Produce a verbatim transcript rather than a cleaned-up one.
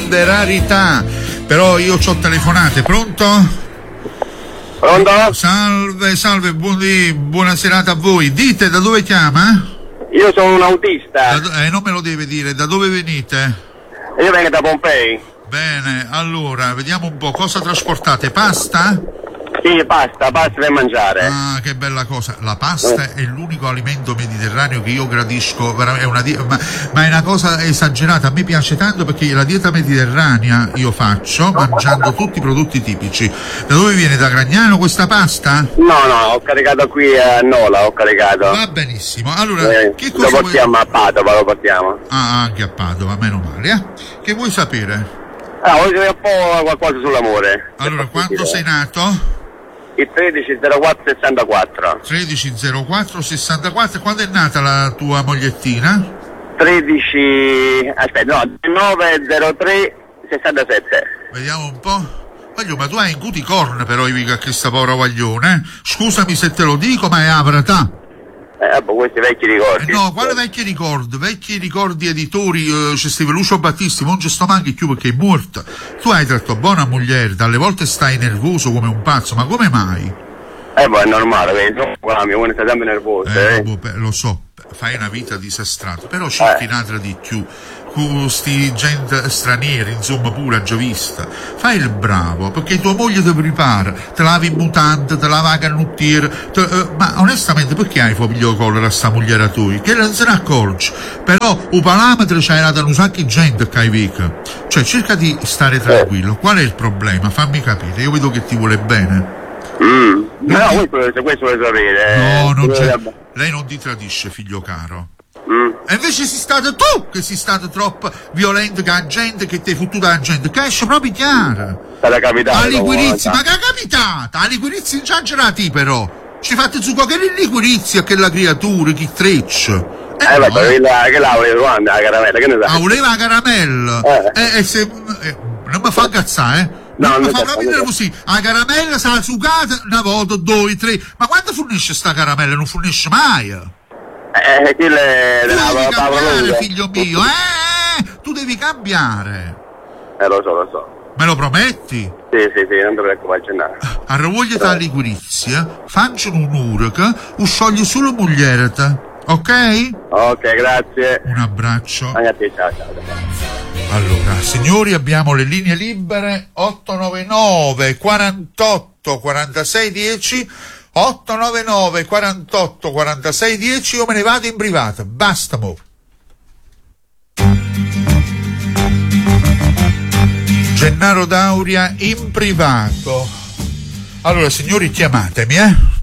grande rarità. Però io c'ho telefonate, pronto? Pronto? Salve, salve, buoni, buona serata a voi. Dite, da dove chiama? Io sono un autista. Da, eh, non me lo deve dire, da dove venite? Io vengo da Pompei. Bene, allora, vediamo un po', cosa trasportate? Pasta? Sì, pasta, pasta per mangiare. Ah, che bella cosa. La pasta è l'unico alimento mediterraneo che io gradisco, è una di- ma, ma è una cosa esagerata. A me piace tanto perché la dieta mediterranea io faccio mangiando tutti i prodotti tipici. Da dove viene? Da Gragnano questa pasta? No, no, ho caricato qui a Nola, ho caricato. Va benissimo. Allora, Eh, che cosa lo portiamo vuoi... a Padova, lo portiamo. Ah, anche a Padova, meno male, eh? Che vuoi sapere? Ah, voglio sapere un po' qualcosa sull'amore. Allora, quando sei nato? Il tredici zero quattro sessantaquattro. tredici zero quattro sessantaquattro. Quando è nata la tua mogliettina? tredici... aspetta, no, nove zero tre sessantasette. Vediamo un po'. Voglio, ma tu hai un cuticorn però, Ivica, che sta povera guaglione, eh? Scusami se te lo dico, ma è avratà. Eh, boh, questi vecchi ricordi. Eh no, quale vecchi ricordi? Vecchi ricordi editori, eh, c'è Steve Lucio Battisti, non ci sto manchi più perché è morta. Tu hai tratto buona moglie, dalle volte stai nervoso come un pazzo, ma come mai? Eh, boh, è normale, vedi, qua mi vuole stare sempre nervoso, Eh, eh. boh, lo so, fai una vita disastrata, però cerchi Eh. un'altra di più. Questi gente stranieri, insomma, pure già vista. Fai il bravo, perché tua moglie ti prepara, te lavi in mutante, te lava la canottiera, te, eh, ma onestamente perché hai figlio collera a sta mogliera tua? Che non se ne accorge. Però un parametro c'hai dato un sacco di gente che hai vica. Cioè, cerca di stare tranquillo. Qual è il problema? Fammi capire, io vedo che ti vuole bene. Mm. No, no, questo, questo vuole sapere. No, eh. non c'è. Vabbè. Lei non ti tradisce, figlio caro. Mm. E invece sei stato tu che sei stato troppo violento con la gente, che ti hai fottuto la gente, che esce proprio chiara. Sarà capitato. A liquirizia, no, ma che è capitata? A liquirizia non c'è la ti però. Ci fate su che liquirizia che la creatura, chi treccia. Eh, no, vabbè, che la, che la voleva quando la caramella, che ne ah, sai? voleva la caramella. Eh. E, e se, eh, non mi fa incazzare, eh? Non No, mi non fa so, proprio non so. così. La caramella sarà sucata una volta, due, tre. Ma quando fornisce sta caramella? Non fornisce mai. Eh, chi le... Tu la- devi la- cambiare, la- figlio mio, eh? Tu devi cambiare. Eh, lo so, lo so. Me lo prometti? Sì, sì, sì, non ti preoccupare, c'è nada. A ravogliata la liquirizia, facciano un'ora che o scioglie solo moglierata, ok? Ok, grazie. Un abbraccio. Anche a te, ciao, ciao. ciao. Allora, signori, abbiamo le linee libere otto nove nove quarantotto quarantasei dieci, otto nove nove quarantotto quarantasei dieci. Io me ne vado in privata, basta mo. Gennaro Dauria in privato. Allora, signori, chiamatemi, eh?